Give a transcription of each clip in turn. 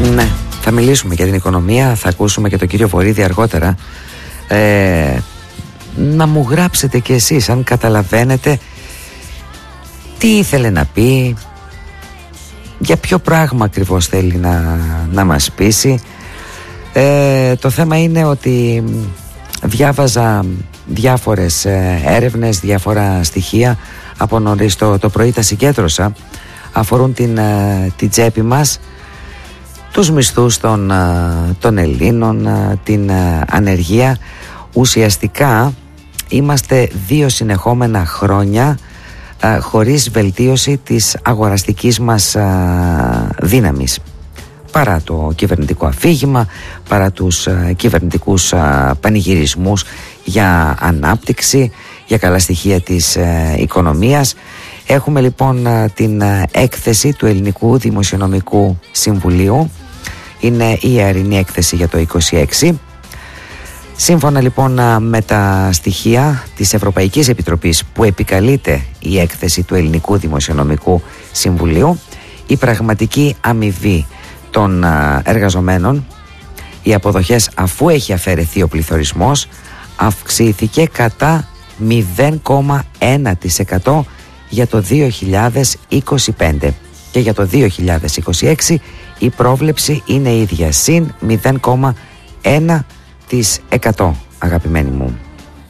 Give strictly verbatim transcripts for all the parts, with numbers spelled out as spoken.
Ναι, θα μιλήσουμε για την οικονομία, θα ακούσουμε και τον κύριο Βορίδη αργότερα. Ε, να μου γράψετε κι εσείς αν καταλαβαίνετε τι ήθελε να πει, για ποιο πράγμα ακριβώς θέλει να, να μας πείσει. Ε, το θέμα είναι ότι διάβαζα διάφορες έρευνες, διάφορα στοιχεία από νωρίς το, το πρωί, τα συγκέντρωσα, αφορούν την, την τσέπη μας, τους μισθούς των, των Ελλήνων, την ανεργία. Ουσιαστικά είμαστε δύο συνεχόμενα χρόνια α, χωρίς βελτίωση της αγοραστικής μας α, δύναμης, παρά το κυβερνητικό αφήγημα, παρά τους α, κυβερνητικούς α, πανηγυρισμούς για ανάπτυξη, για καλά στοιχεία της α, οικονομίας. Έχουμε λοιπόν α, την α, έκθεση του Ελληνικού Δημοσιονομικού Συμβουλίου. Είναι η ιερινή έκθεση για το είκοσι έξι. Σύμφωνα λοιπόν με τα στοιχεία της Ευρωπαϊκής Επιτροπής που επικαλείται η έκθεση του Ελληνικού Δημοσιονομικού Συμβουλίου, η πραγματική αμοιβή των εργαζομένων, οι αποδοχές αφού έχει αφαιρεθεί ο πληθωρισμός, αυξήθηκε κατά μηδέν κόμμα ένα τοις εκατό για το δύο χιλιάδες είκοσι πέντε και για το δύο χιλιάδες είκοσι έξι η πρόβλεψη είναι ίδια, συν μηδέν κόμμα ένα τοις εκατό, αγαπημένοι μου.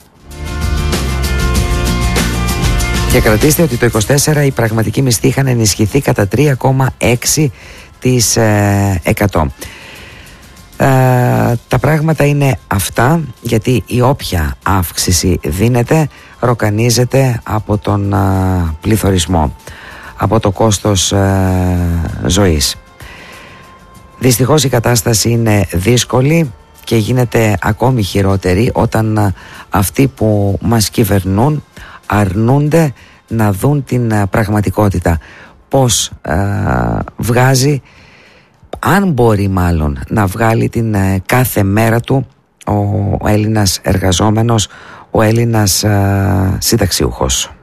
Και κρατήστε ότι το είκοσι τέσσερα οι πραγματικοί μισθοί είχαν ενισχυθεί κατά τρία κόμμα έξι τοις εκατό. Ε, τα πράγματα είναι αυτά, γιατί η όποια αύξηση δίνεται ροκανίζεται από τον α, πληθωρισμό, από το κόστος α, ζωής. Δυστυχώς η κατάσταση είναι δύσκολη και γίνεται ακόμη χειρότερη όταν α, αυτοί που μας κυβερνούν αρνούνται να δουν την α, πραγματικότητα. Πώς α, βγάζει, αν μπορεί μάλλον να βγάλει την α, κάθε μέρα του ο, ο Έλληνας εργαζόμενος, ο Έλληνας α, συνταξιούχος.